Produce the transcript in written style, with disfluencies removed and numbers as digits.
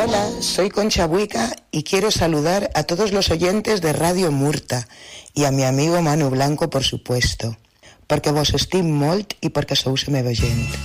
Hola, soy Concha Buica y quiero saludar a todos los oyentes de Radio Murta y a mi amigo Manu Blanco, por supuesto, perquè vos estim molt i perquè sou la meva gent.